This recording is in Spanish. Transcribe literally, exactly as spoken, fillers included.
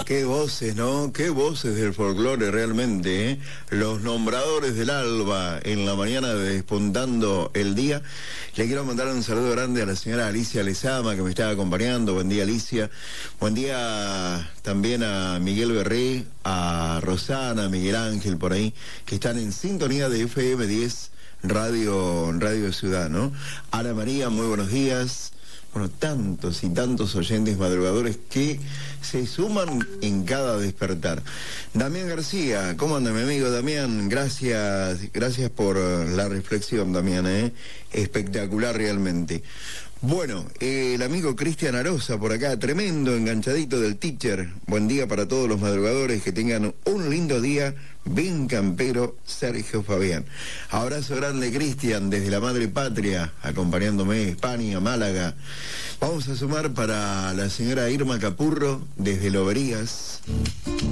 Qué voces, ¿no? Qué voces del folclore realmente, ¿eh? Los nombradores del alba en la mañana despuntando el día. Le quiero mandar un saludo grande a la señora Alicia Lezama, que me está acompañando. Buen día, Alicia. Buen día también a Miguel Berré, a Rosana, a Miguel Ángel por ahí, que están en sintonía de F M diez Radio, Radio Ciudad, ¿no? Ana María, muy buenos días. Bueno, tantos y tantos oyentes madrugadores que se suman en cada despertar. Damián García, ¿cómo anda mi amigo Damián? Gracias, gracias por la reflexión, Damián, ¿eh? Espectacular realmente. Bueno, eh, el amigo Cristian Arosa por acá, tremendo enganchadito del teacher. Buen día para todos los madrugadores, que tengan un lindo día. Bien campero, Sergio Fabián. Abrazo grande, Cristian, desde la madre patria, acompañándome, España, Málaga. Vamos a sumar para la señora Irma Capurro, desde Loberías.